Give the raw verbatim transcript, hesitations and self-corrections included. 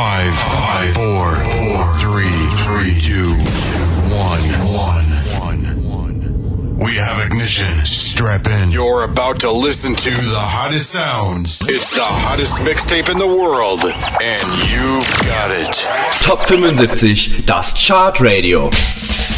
Five, five, four, four, three, three, two, one, one, one. We have ignition. Strap in. You're about to listen to the hottest sounds. It's the hottest mixtape in the world, and you've got it. Top fünfundsiebzig, das Chart Radio.